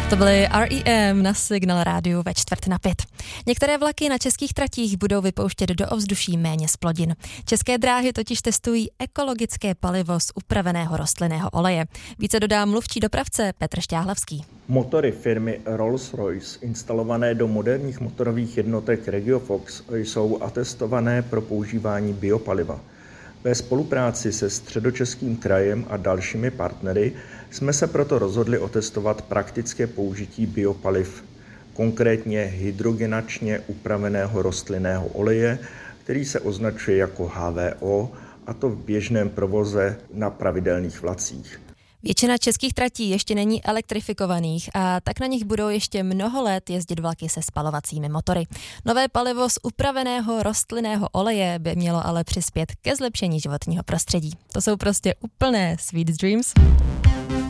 To byly R.E.M. na Signál rádiu ve 4:45. Některé vlaky na českých tratích budou vypouštět do ovzduší méně zplodin. České dráhy totiž testují ekologické palivo z upraveného rostlinného oleje. Více dodá mluvčí dopravce Petr Šťáhlavský. Motory firmy Rolls-Royce instalované do moderních motorových jednotek RegioFox jsou atestované pro používání biopaliva. Ve spolupráci se Středočeským krajem a dalšími partnery jsme se proto rozhodli otestovat praktické použití biopaliv, konkrétně hydrogenačně upraveného rostlinného oleje, který se označuje jako HVO, a to v běžném provoze na pravidelných vlacích. Většina českých tratí ještě není elektrifikovaných a tak na nich budou ještě mnoho let jezdit vlaky se spalovacími motory. Nové palivo z upraveného rostlinného oleje by mělo ale přispět ke zlepšení životního prostředí. To jsou prostě úplné sweet dreams.